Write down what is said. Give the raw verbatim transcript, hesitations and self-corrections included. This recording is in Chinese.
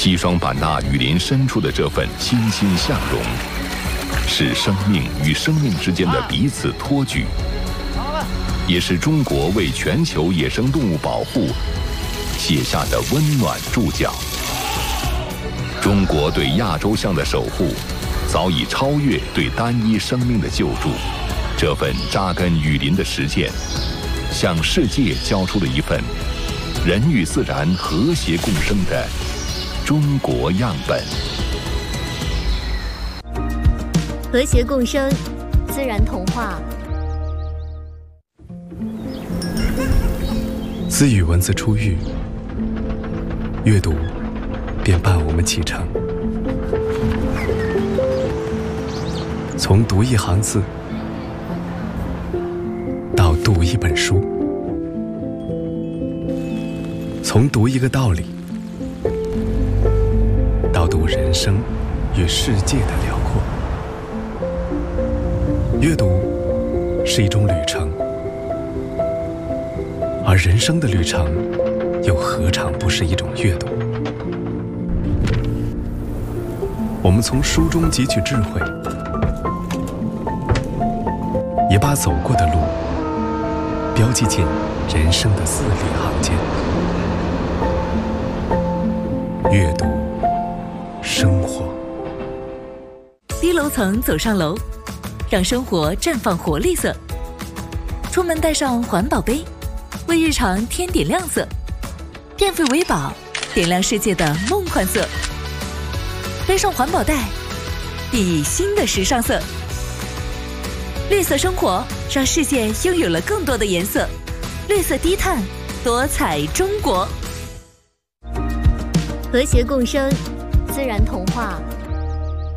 西双版纳雨林深处的这份欣欣向荣，是生命与生命之间的彼此托举，也是中国为全球野生动物保护写下的温暖注脚。中国对亚洲象的守护，早已超越对单一生命的救助。这份扎根雨林的实践，向世界交出了一份人与自然和谐共生的中国样本。 和谐共生，自然童话。 自与文字初遇，阅读便伴我们启程。从读一行字到读一本书，从读一个道理到读人生与世界的辽阔。阅读是一种旅程，而人生的旅程又何尝不是一种阅读？我们从书中汲取智慧，也把走过的路标记进人生的字里行间。阅读生活， 低楼层走上楼，让生活绽放活力色。出门带上环保杯，为日常添点亮色。变废为宝，点亮世界的梦幻色。背上环保袋，熠熠新的时尚色。绿色生活，让世界拥有了更多的颜色。绿色低碳，多彩中国。 和谐共生，自然童话。